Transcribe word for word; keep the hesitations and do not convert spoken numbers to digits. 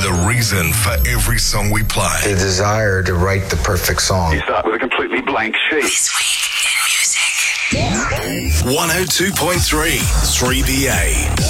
the reason for every song we play. The desire to write the perfect song. You start with a completely blank sheet. This week in music. one oh two point three, three B A.